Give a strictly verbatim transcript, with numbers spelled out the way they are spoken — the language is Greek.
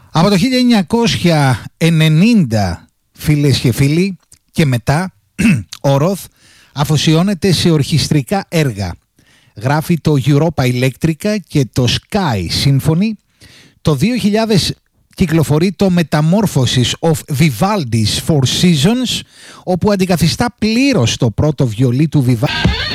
Από το χίλια εννιακόσια ενενήντα, φίλες και φίλοι, και μετά ο Roth αφοσιώνεται σε ορχιστρικά έργα. Γράφει το Europa Electrica και το Sky Symphony. Το δύο χιλιάδες κυκλοφορεί το Metamorphosis of Vivaldi's Four Seasons, όπου αντικαθιστά πλήρως το πρώτο βιολί του Vivaldi.